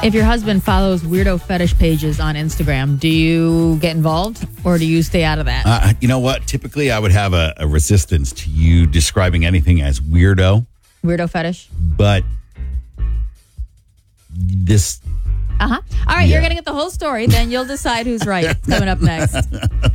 If your husband follows weirdo fetish pages on Instagram, do you get involved or do you stay out of that? You know what? Typically, I would have a resistance to you describing anything as weirdo. Weirdo fetish? But this... All right, you're going to get the whole story. Then you'll decide who's right. It's coming up next.